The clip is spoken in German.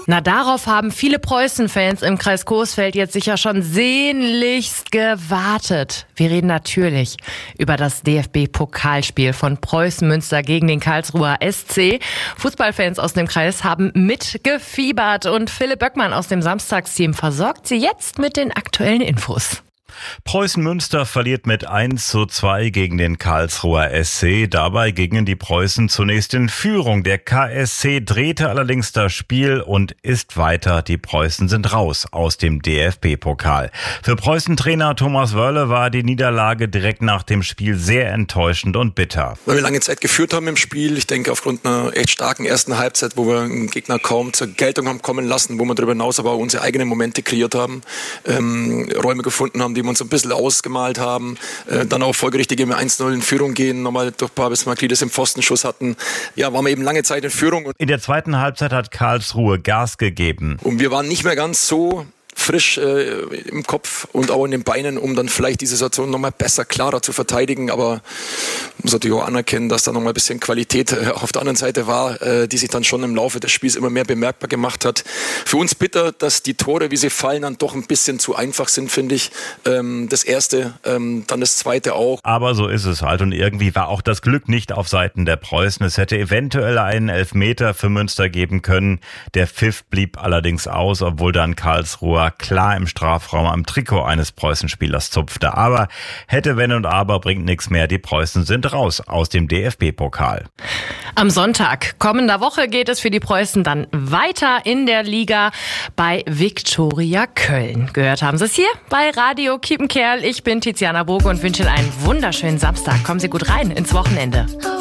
Na, darauf haben viele Preußen-Fans im Kreis Coesfeld jetzt sicher schon sehnlichst gewartet. Wir reden natürlich über das DFB-Pokalspiel von Preußen Münster gegen den Karlsruher SC. Fußballfans aus dem Kreis haben mitgefiebert und Philipp Böckmann aus dem Samstagsteam versorgt sie jetzt mit den aktuellen Infos. Preußen Münster verliert mit 1:2 gegen den Karlsruher SC. Dabei gingen die Preußen zunächst in Führung. Der KSC drehte allerdings das Spiel und ist weiter. Die Preußen sind raus aus dem DFB-Pokal. Für Preußen-Trainer Thomas Wörle war die Niederlage direkt nach dem Spiel sehr enttäuschend und bitter. Weil wir lange Zeit geführt haben im Spiel. Ich denke, aufgrund einer echt starken ersten Halbzeit, wo wir den Gegner kaum zur Geltung haben kommen lassen, wo wir darüber hinaus aber auch unsere eigenen Momente kreiert haben, Räume gefunden haben, die wir uns ein bisschen ausgemalt haben, dann auch folgerichtig im 1:0 in Führung gehen, nochmal durch Babis Maklides im Pfostenschuss hatten. Ja, waren wir eben lange Zeit in Führung. In der zweiten Halbzeit hat Karlsruhe Gas gegeben. Und wir waren nicht mehr ganz so frisch im Kopf und auch in den Beinen, um dann vielleicht die Situation nochmal besser, klarer zu verteidigen. Aber ich muss natürlich auch anerkennen, dass da nochmal ein bisschen Qualität auf der anderen Seite war, die sich dann schon im Laufe des Spiels immer mehr bemerkbar gemacht hat. Für uns bitter, dass die Tore, wie sie fallen, dann doch ein bisschen zu einfach sind, finde ich. Das erste, dann das zweite auch. Aber so ist es halt und irgendwie war auch das Glück nicht auf Seiten der Preußen. Es hätte eventuell einen Elfmeter für Münster geben können. Der Pfiff blieb allerdings aus, obwohl dann Karlsruher klar im Strafraum am Trikot eines Preußenspielers zupfte. Aber hätte wenn und aber bringt nichts mehr. Die Preußen sind raus aus dem DFB-Pokal. Am Sonntag kommender Woche geht es für die Preußen dann weiter in der Liga bei Viktoria Köln. Gehört haben Sie es hier bei Radio Kiepenkerl. Ich bin Tiziana Burg und wünsche Ihnen einen wunderschönen Samstag. Kommen Sie gut rein ins Wochenende.